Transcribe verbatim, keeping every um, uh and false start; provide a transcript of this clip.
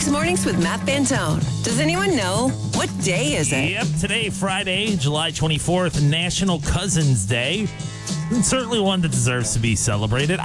Weekday mornings with Matt Fantone. Does anyone know what day is it? Yep, today, Friday, July twenty-fourth, National Cousins Day. And certainly one that deserves to be celebrated.